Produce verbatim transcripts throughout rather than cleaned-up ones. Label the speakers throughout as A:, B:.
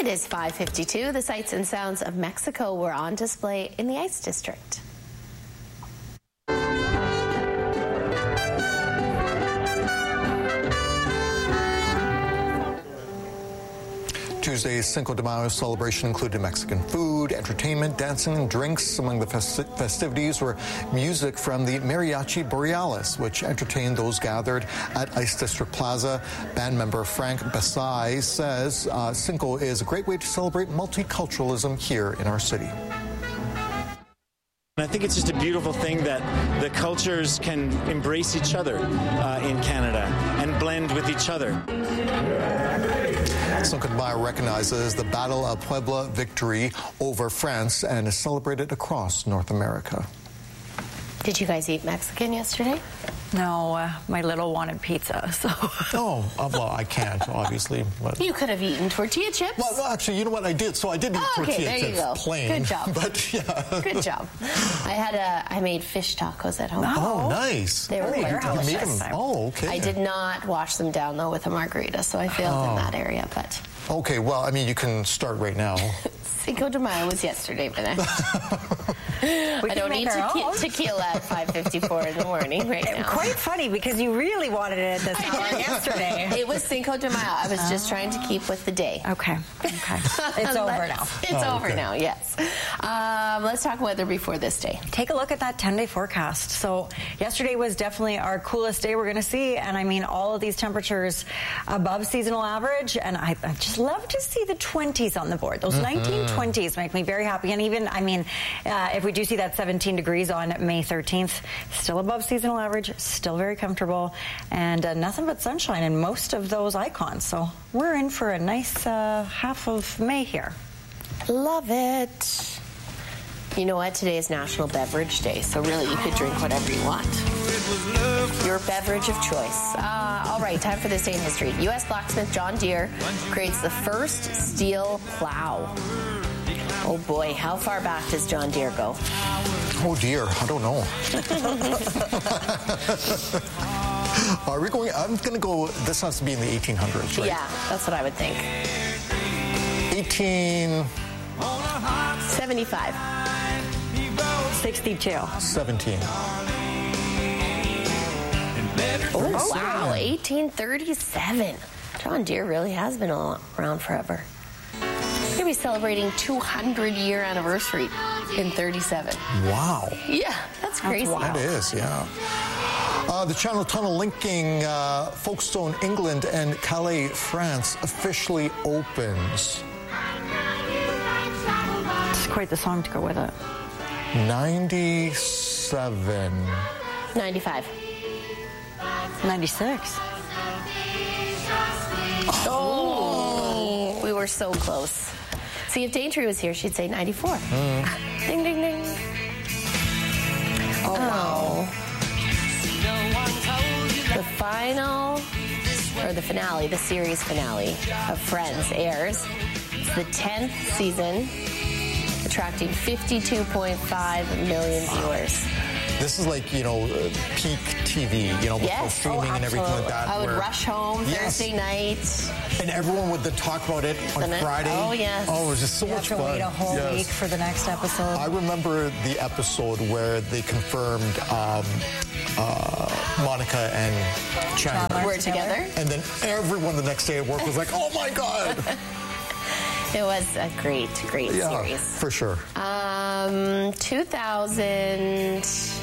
A: is five fifty-two. The sights and sounds of Mexico were on display in the Ice District.
B: Tuesday's Cinco de Mayo celebration included Mexican food, entertainment, dancing, and drinks. Among the festi festivities were music from the Mariachi Borealis, which entertained those gathered at Ice District Plaza. Band member Frank Basai says uh, Cinco is a great way to celebrate multiculturalism here in our city.
C: I think it's just a beautiful thing that the cultures can embrace each other uh, in Canada and blend with each other.
B: Cinco de Mayo recognizes the Battle of Puebla victory over France and is celebrated across North America.
A: Did you guys eat Mexican yesterday?
D: No, uh, my little wanted pizza, so...
B: Oh, uh, well, I can't, obviously. But...
A: You could have eaten tortilla chips.
B: Well, well, actually, you know what I did? So I did eat
A: oh, okay,
B: tortilla
A: there
B: chips,
A: you go.
B: plain.
A: Good job.
B: But, yeah.
A: Good job. I had a, I made fish tacos at home.
B: Oh, oh nice.
A: They were
B: oh,
A: very
B: you,
A: delicious.
B: you made them. Oh, okay.
A: I did not wash them down, though, with a margarita, so I failed oh. in that area, but...
B: Okay, well, I mean, you can start right now.
A: Cinco de Mayo was yesterday, but I, I don't need tequi tequila at five fifty-four in the morning right now.
D: Quite funny, because you really wanted it at this hour yesterday.
A: It was Cinco de Mayo. I was just trying to keep with the day.
D: Okay, okay. It's over now.
A: It's oh, over okay. now, yes. Um, let's talk weather before this day.
D: Take a look at that ten-day forecast. So yesterday was definitely our coolest day we're going to see, and I mean all of these temperatures above seasonal average, and I, I just love to see the twenties on the board. Those mm-hmm. nineteen twenties make me very happy, and even, I mean, uh, if we do see that seventeen degrees on May thirteenth, still above seasonal average, still very comfortable, and uh, nothing but sunshine in most of those icons. So we're in for a nice uh, half of May here.
A: Love it. You know what? Today is National Beverage Day, so really you could drink whatever you want. Your beverage of choice. Uh, all right, time for this day in history. U S blacksmith John Deere creates the first steel plow. Oh boy, how far back does John Deere go?
B: Oh dear, I don't know. Are we going, I'm going to go, this has to be in the eighteen hundreds, right?
A: Yeah, that's what I would think.
B: eighteen
A: seventy-five.
D: sixty-two.
B: seventeen.
A: Oh, wow, eighteen thirty-seven. John Deere really has been around forever. We're going to be celebrating two hundred year anniversary in thirty-seven.
B: Wow.
A: Yeah, that's crazy.
B: That's that is, yeah. Uh, the Channel Tunnel linking uh, Folkestone, England and Calais, France officially opens.
D: It's quite the song to go with it.
B: ninety-seven.
A: ninety-five.
D: ninety-six.
A: Oh, we were so close. See, if Daintree was here, she'd say ninety-four. Mm. Ding, ding, ding. Oh, wow. The final, or the finale, the series finale of Friends airs. It's the tenth season, attracting fifty-two point five million viewers.
B: This is like, you know, uh, peak T V, you know, before
A: yes.
B: streaming
A: oh,
B: and everything like that.
A: I would
B: where,
A: rush home
B: yes.
A: Thursday night.
B: And everyone would talk about it on
A: the
B: Friday.
A: Oh, yes.
B: Oh, it was just so
D: you
B: much
D: have to
B: fun.
D: wait a whole
B: yes.
D: week for the next episode.
B: I remember the episode where they confirmed um, uh, Monica and Chandler
A: were together.
B: And then everyone the next day at work was like, oh, my God.
A: It was a great, great
B: yeah,
A: series.
B: For sure.
A: Um, two thousand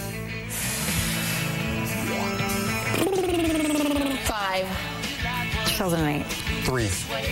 A: five.
D: two thousand eight.
B: Three.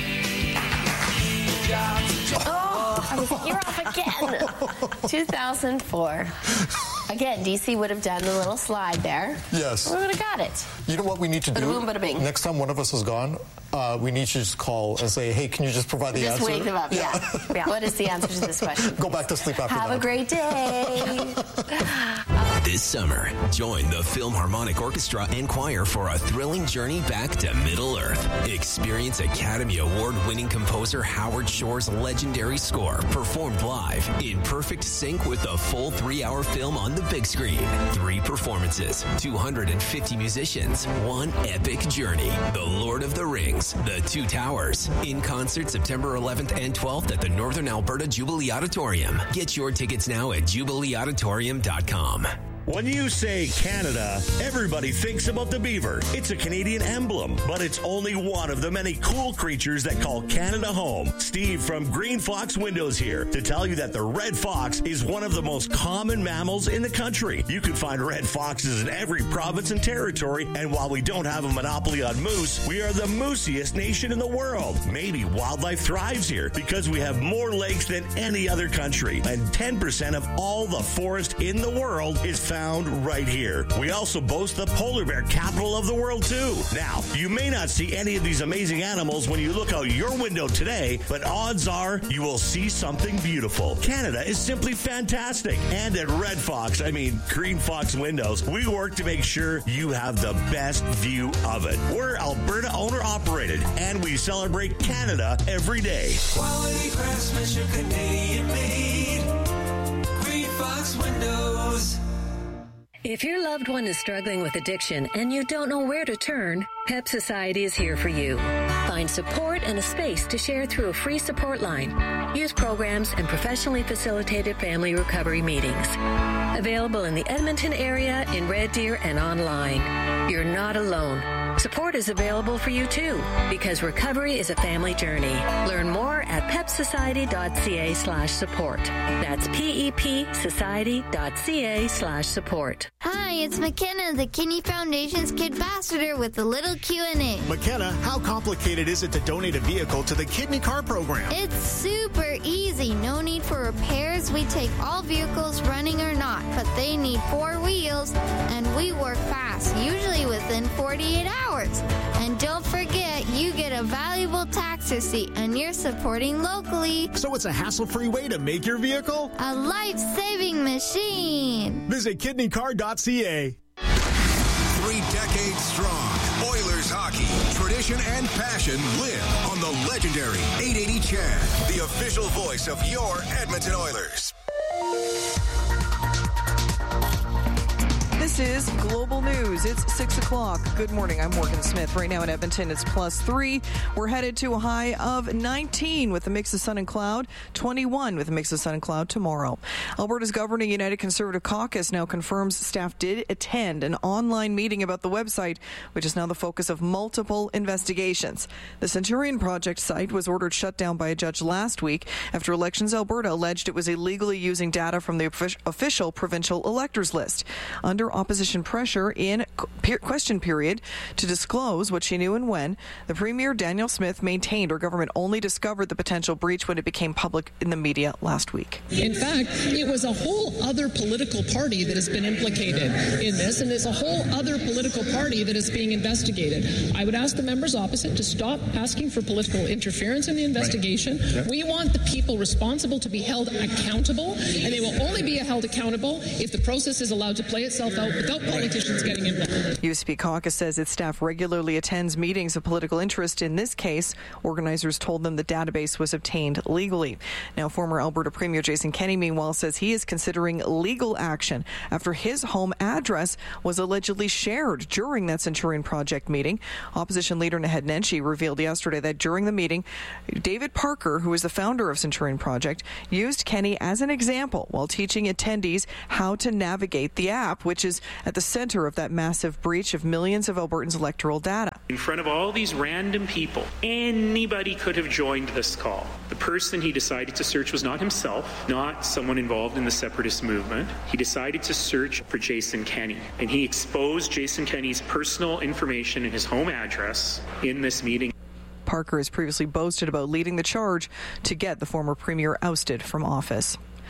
A: Oh, I was, you're off again. two thousand four. Again, D C would have done the little slide there.
B: Yes.
A: We would have got it.
B: You know what we need to do?
A: Bada boom, bada bing.
B: Next time one of us is gone, uh, we need to just call and say, hey, can you just provide the
A: just
B: answer?
A: Just wake them up, yeah. yeah. What is the answer to this question?
B: Go back to sleep after
A: Have
B: that.
A: a great day.
E: This summer, join the Philharmonic Orchestra and Choir for a thrilling journey back to Middle Earth. Experience Academy Award-winning composer Howard Shore's legendary score performed live in perfect sync with the full three-hour film on the big screen. Three performances, two hundred fifty musicians, one epic journey. The Lord of the Rings, The Two Towers. In concert September eleventh and twelfth at the Northern Alberta Jubilee Auditorium. Get your tickets now at jubilee auditorium dot com.
F: When you say Canada, everybody thinks about the beaver. It's a Canadian emblem, but it's only one of the many cool creatures that call Canada home. Steve from Green Fox Windows here to tell you that the red fox is one of the most common mammals in the country. You can find red foxes in every province and territory, and while we don't have a monopoly on moose, we are the moosiest nation in the world. Maybe wildlife thrives here because we have more lakes than any other country, and ten percent of all the forest in the world is found right here. We also boast the polar bear capital of the world too. Now, you may not see any of these amazing animals when you look out your window today, but odds are you will see something beautiful. Canada is simply fantastic. And at Red Fox, I mean Green Fox Windows, we work to make sure you have the best view of it. We're Alberta owner operated, and we celebrate Canada every day.
G: Quality craftsmanship, Canadian made. Green Fox Windows.
H: If your loved one is struggling with addiction and you don't know where to turn, P E P Society is here for you. Find support and a space to share through a free support line, youth programs, and professionally facilitated family recovery meetings. Available in the Edmonton area, in Red Deer, and online. You're not alone. Support is available for you too, because recovery is a family journey. Learn more at pepsociety.ca slash support. That's P-E-P society.ca slash support.
I: Hi, it's McKenna, the Kidney Foundation's Kid Ambassador with a little Q and A.
J: McKenna, how complicated is it to donate a vehicle to the Kidney Car Program?
I: It's super easy. No need for repairs. We take all vehicles, running or not, but they need four wheels, and we work fast, usually within forty-eight hours. And don't forget, you get a valuable tax receipt, and you're supporting locally.
J: So it's a hassle-free way to make your vehicle
I: a life-saving machine.
J: Visit kidney car dot c a.
K: Three decades strong, Oilers hockey, tradition and passion live on the legendary eight eighty C H E D, the official voice of your Edmonton Oilers.
L: This is Global News. It's six o'clock. Good morning. I'm Morgan Smith. Right now in Edmonton, it's plus three. We're headed to a high of nineteen with a mix of sun and cloud, twenty-one with a mix of sun and cloud tomorrow. Alberta's governing United Conservative Caucus now confirms staff did attend an online meeting about the website, which is now the focus of multiple investigations. The Centurion Project site was ordered shut down by a judge last week after Elections Alberta alleged it was illegally using data from the official provincial electors list. Under opposition pressure in question period to disclose what she knew and when, the Premier, Danielle Smith, maintained her government only discovered the potential breach when it became public in the media last week.
M: In fact, it was a whole other political party that has been implicated in this, and there's a whole other political party that is being investigated. I would ask the members opposite to stop asking for political interference in the investigation. Right. Yep. We want the people responsible to be held accountable, and they will only be held accountable if the process is allowed to play itself out without politicians getting involved. U
L: S P Caucus says its staff regularly attends meetings of political interest. In this case, organizers told them the database was obtained legally. Now, former Alberta Premier Jason Kenney, meanwhile, says he is considering legal action after his home address was allegedly shared during that Centurion Project meeting. Opposition leader Naheed Nenshi revealed yesterday that during the meeting, David Parker, who is the founder of Centurion Project, used Kenney as an example while teaching attendees how to navigate the app, which is at the center of that massive breach of millions of Albertans' electoral data.
N: In front of all these random people, anybody could have joined this call. The person he decided to search was not himself, not someone involved in the separatist movement. He decided to search for Jason Kenney, and he exposed Jason Kenney's personal information and his home address in this meeting.
L: Parker has previously boasted about leading the charge to get the former premier ousted from office.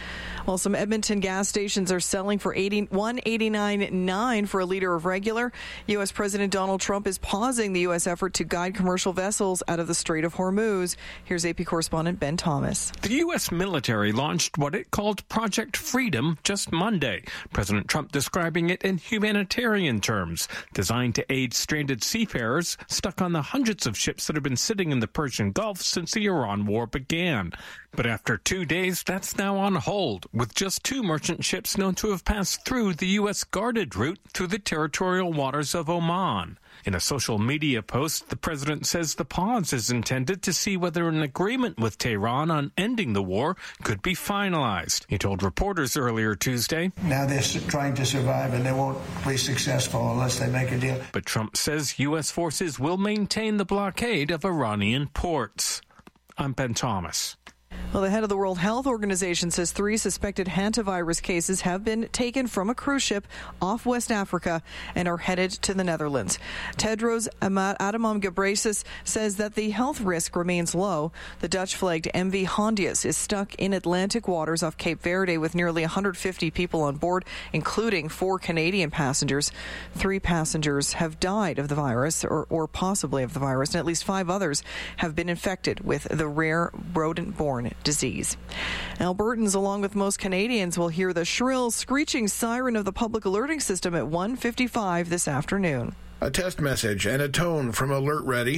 L: While some Edmonton gas stations are selling for one eighty-nine point nine for a liter of regular, U S. President Donald Trump is pausing the U S effort to guide commercial vessels out of the Strait of Hormuz. Here's A P correspondent Ben Thomas.
O: The U S military launched what it called Project Freedom just Monday. President Trump describing it in humanitarian terms, designed to aid stranded seafarers stuck on the hundreds of ships that have been sitting in the Persian Gulf since the Iran war began. But after two days, that's now on hold, with just two merchant ships known to have passed through the U S guarded route through the territorial waters of Oman. In a social media post, the president says the pause is intended to see whether an agreement with Tehran on ending the war could be finalized. He told reporters earlier Tuesday,
P: now they're trying to survive and they won't be successful unless they make a deal.
O: But Trump says U S forces will maintain the blockade of Iranian ports. I'm Ben Thomas.
L: Well, the head of the World Health Organization says three suspected hantavirus cases have been taken from a cruise ship off West Africa and are headed to the Netherlands. Tedros Adhanom Ghebreyesus says that the health risk remains low. The Dutch-flagged M V Hondius is stuck in Atlantic waters off Cape Verde with nearly one hundred fifty people on board, including four Canadian passengers. Three passengers have died of the virus, or, or possibly of the virus, and at least five others have been infected with the rare rodent-borne disease. Albertans, along with most Canadians, will hear the shrill, screeching siren of the public alerting system at one fifty-five this afternoon.
Q: A test message and a tone from Alert Ready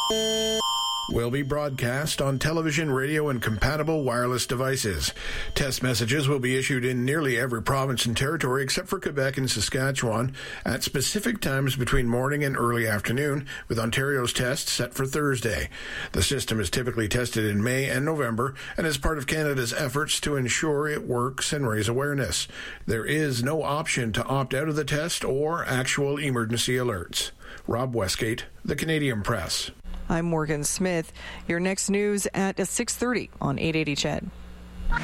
Q: will be broadcast on television, radio, and compatible wireless devices. Test messages will be issued in nearly every province and territory except for Quebec and Saskatchewan at specific times between morning and early afternoon, with Ontario's test set for Thursday. The system is typically tested in May and November and is part of Canada's efforts to ensure it works and raise awareness. There is no option to opt out of the test or actual emergency alerts. Rob Westgate, The Canadian Press.
L: I'm Morgan Smith. Your next news at six thirty on eight eighty C H E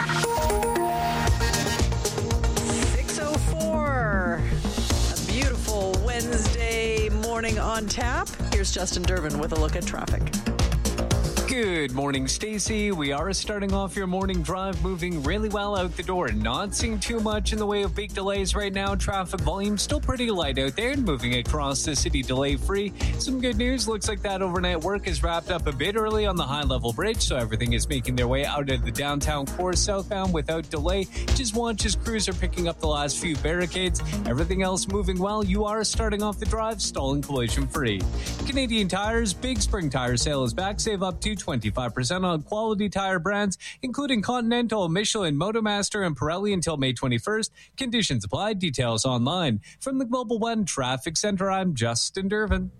L: D. six oh four. A beautiful Wednesday morning on tap. Here's Justin Durbin with a look at traffic.
R: Good morning, Stacey. We are starting off your morning drive moving really well out the door. Not seeing too much in the way of big delays right now. Traffic volume still pretty light out there, moving across the city delay-free. Some good news. Looks like that overnight work is wrapped up a bit early on the high-level bridge, so everything is making their way out of the downtown core southbound without delay. Just watch as crews are picking up the last few barricades. Everything else moving well. You are starting off the drive, stalling collision-free. Canadian Tire's Big Spring Tire Sale is back. Save up to twenty-five percent on quality tire brands, including Continental, Michelin, Motomaster, and Pirelli until May twenty-first. Conditions apply. Details online. From the Global One Traffic Center, I'm Justin Durbin.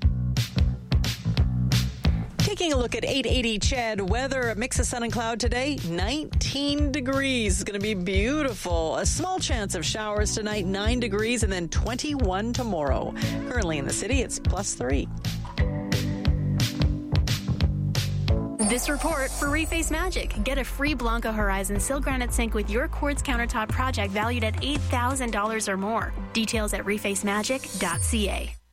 L: Taking a look at eight eighty C H E D weather, a mix of sun and cloud today, nineteen degrees. It's going to be beautiful. A small chance of showers tonight, nine degrees, and then twenty-one tomorrow. Currently in the city, it's plus three.
S: This report for Reface Magic. Get a free Blanco Horizon Sil Granite Sink with your quartz countertop project valued at eight thousand dollars or more. Details at reface magic dot c a.